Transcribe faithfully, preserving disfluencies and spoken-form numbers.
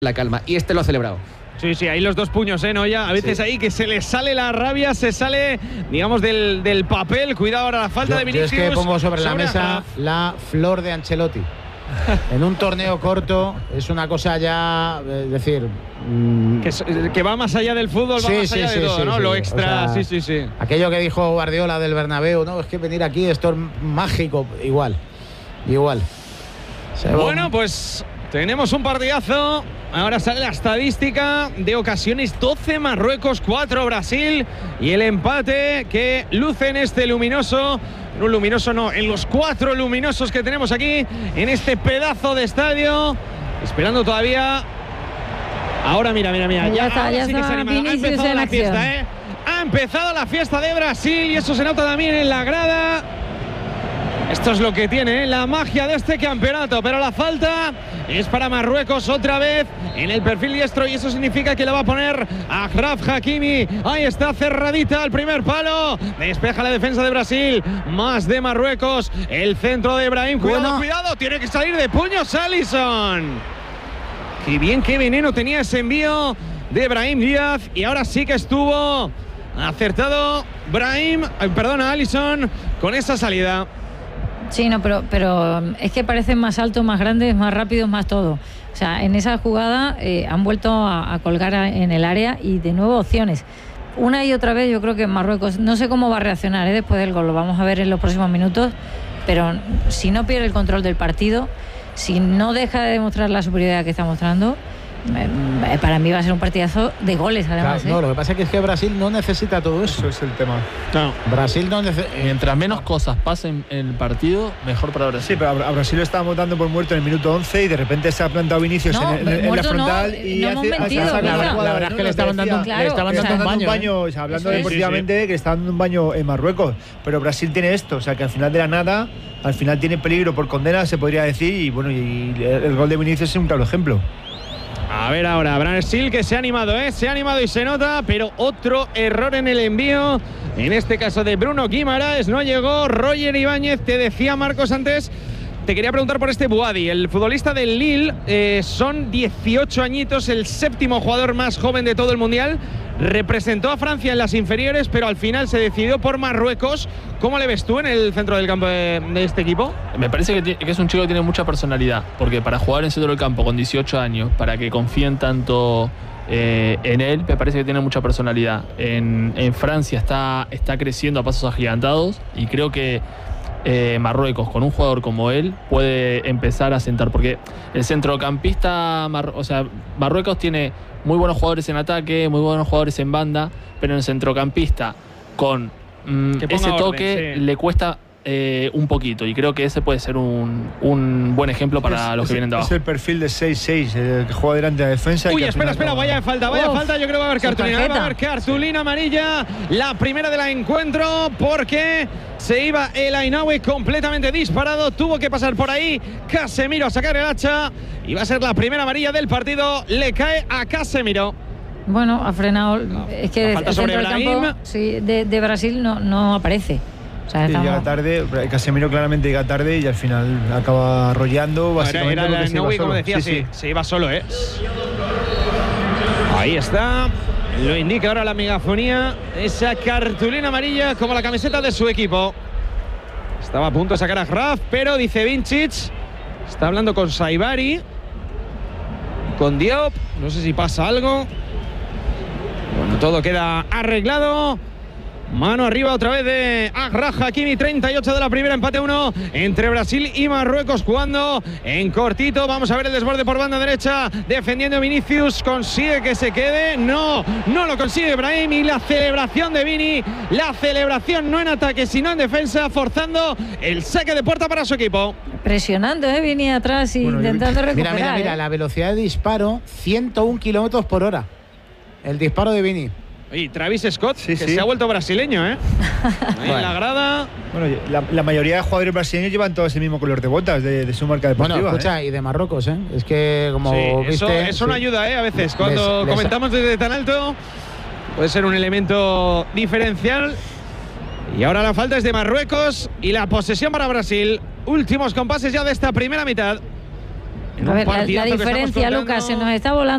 la calma. Y este lo ha celebrado. Sí, sí, ahí los dos puños, ¿eh, Noya? A veces sí. Ahí que se le sale la rabia, se sale, digamos, del, del papel. Cuidado ahora la falta yo, de Vinicius. Yo es que pongo sobre, sobre la mesa a... la flor de Ancelotti. En un torneo corto es una cosa ya, es decir... Mmm... Que, que va más allá del fútbol, va sí, más allá sí, de sí, todo, sí, ¿no? Sí. Lo extra, o sea, sí, sí, sí. Aquello que dijo Guardiola del Bernabéu, ¿no? Es que venir aquí esto es mágico. Igual, igual. Se bueno, va... pues tenemos un partidazo. Ahora sale la estadística de ocasiones: doce Marruecos, cuatro Brasil. Y el empate que luce en este luminoso. En un luminoso no, en los cuatro luminosos que tenemos aquí, en este pedazo de estadio. Esperando todavía. Ahora mira, mira, mira. Ya, ya está, ya sí está. Que se ha empezado la fiesta, ¿eh? Ha empezado la fiesta de Brasil y eso se nota también en la grada. Esto es lo que tiene, ¿eh? La magia de este campeonato. Pero la falta es para Marruecos otra vez en el perfil diestro. Y eso significa que la va a poner Achraf Hakimi. Ahí está, cerradita al primer palo. Despeja la defensa de Brasil. Más de Marruecos. El centro de Brahim. Cuidado, bueno. cuidado. Tiene que salir de puños Alisson. Qué bien, qué veneno tenía ese envío de Brahim Díaz. Y ahora sí que estuvo acertado Brahim, perdona, Alisson, con esa salida. Sí, no, pero, pero es que parecen más altos, más grandes, más rápidos, más todo. O sea, en esa jugada eh, han vuelto a, a colgar a, en el área y de nuevo opciones. Una y otra vez yo creo que Marruecos, no sé cómo va a reaccionar ¿eh? después del gol, lo vamos a ver en los próximos minutos, pero si no pierde el control del partido, si no deja de demostrar la superioridad que está mostrando, eh, para mí va a ser un partidazo de goles además. Claro, no, ¿eh? lo que pasa es que, es que Brasil no necesita todo eso. Eso es el tema. No. Brasil no necesita. Mientras menos cosas pasen en el partido, mejor para Brasil. Sí, pero a Brasil lo estábamos dando por muerto en el minuto once y de repente se ha plantado Vinicius no, en, en, en la frontal. No, y no hace, hemos mentido, hace la, la, la verdad es que le estaban dando, claro, le estaban dando un baño. Un baño ¿eh? o sea, hablando Eso deportivamente, sí, sí. que le están dando un baño en Marruecos. Pero Brasil tiene esto, o sea, que al final de la nada, al final tiene peligro por condena, se podría decir. Y bueno, y el, el gol de Vinicius es un claro ejemplo. A ver ahora, Brasil que se ha animado, ¿eh? Se ha animado y se nota, pero otro error en el envío. En este caso de Bruno Guimaraes, no llegó Roger Ibáñez. Te decía Marcos antes, te quería preguntar por este Bouhaddi, el futbolista del Lille. Eh, son dieciocho añitos, el séptimo jugador más joven de todo el Mundial. Representó a Francia en las inferiores, pero al final se decidió por Marruecos. ¿Cómo le ves tú en el centro del campo de, de este equipo? Me parece que, que es un chico que tiene mucha personalidad, porque para jugar en el centro del campo con dieciocho años, para que confíen tanto eh, en él, me parece que tiene mucha personalidad. En, en Francia está, está creciendo a pasos agigantados y creo que eh, Marruecos, con un jugador como él, puede empezar a sentar, porque el centrocampista, Mar, o sea, Marruecos tiene muy buenos jugadores en ataque, muy buenos jugadores en banda, pero en el centrocampista con mm, ese orden, toque sí. le cuesta eh, un poquito, y creo que ese puede ser un, un buen ejemplo para es, los que es, vienen de abajo. Es el perfil de seis seis, el que juega delante de la defensa. Uy, y espera, espera, vaya de falta, vaya de falta, yo creo que va a haber cartulina, va a haber cartulina amarilla, la primera del encuentro, porque se iba el Ainaoui completamente disparado, tuvo que pasar por ahí Casemiro a sacar el hacha, y va a ser la primera amarilla del partido, le cae a Casemiro. Bueno, ha frenado, no, es que el centro del campo sí, de, de Brasil no, no aparece. O sea, sí, llega tarde, Casemiro claramente llega tarde y al final acaba arrollando. Básicamente era, era el Ainaoui, como decía, sí, sí, sí, se iba solo, ¿eh? Ahí está, lo indica ahora la megafonía, esa cartulina amarilla como la camiseta de su equipo. Estaba a punto de sacar a Achraf, pero dice Vincic, está hablando con Saibari, con Diop, no sé si pasa algo. Bueno, todo queda arreglado. Mano arriba otra vez de Achraf Hakimi, treinta y ocho de la primera, empate uno entre Brasil y Marruecos, jugando en cortito. Vamos a ver el desborde por banda derecha, defendiendo Vinicius, consigue que se quede, no, no lo consigue Brahim, y la celebración de Vini, la celebración no en ataque sino en defensa, forzando el saque de puerta para su equipo. Presionando, ¿eh? Vini atrás y bueno, intentando recuperar. Mira, mira, mira, ¿eh? la velocidad de disparo, ciento un kilómetros por hora, el disparo de Vini. Y Travis Scott, sí, que sí. se ha vuelto brasileño, ¿eh? Ahí bueno. En la grada. Bueno, la, la mayoría de jugadores brasileños llevan todos el mismo color de botas de, de su marca deportiva. Bueno, escucha, ¿eh? y de Marruecos, ¿eh? Es que como sí, viste... Eso, eso sí. no ayuda, ¿eh? A veces, cuando les, les... comentamos desde tan alto, puede ser un elemento diferencial. Y ahora la falta es de Marruecos y la posesión para Brasil. Últimos compases ya de esta primera mitad. A ver, la, la diferencia, Lucas, se nos está volando.